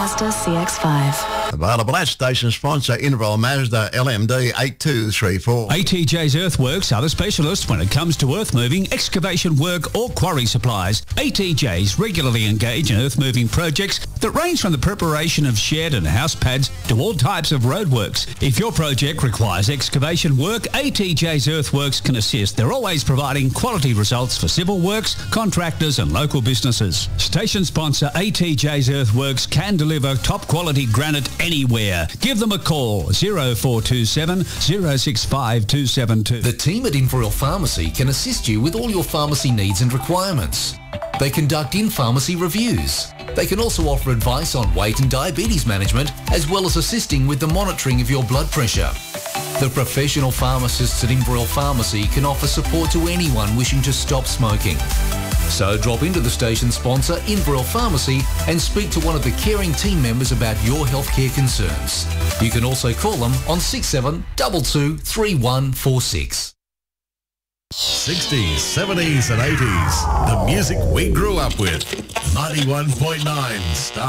Mazda CX-5. Available at station sponsor Inverell Mazda LMD 8234. ATJ's Earthworks are the specialists when it comes to earth moving, excavation work or quarry supplies. ATJ's regularly engage in earth moving projects that range from the preparation of shed and house pads to all types of roadworks. If your project requires excavation work, ATJ's Earthworks can assist. They're always providing quality results for civil works, contractors and local businesses. Station sponsor ATJ's Earthworks can deliver top quality granite anywhere. Give them a call, 0427 065 272. The team at Inverell Pharmacy can assist you with all your pharmacy needs and requirements. They conduct in-pharmacy reviews. They can also offer advice on weight and diabetes management, as well as assisting with the monitoring of your blood pressure. The professional pharmacists at Inverell Pharmacy can offer support to anyone wishing to stop smoking. So drop into the station sponsor, Inverell Pharmacy, and speak to one of the caring team members about your healthcare concerns. You can also call them on 6722 3146. 60s, 70s and 80s. The music we grew up with. 91.9 Star.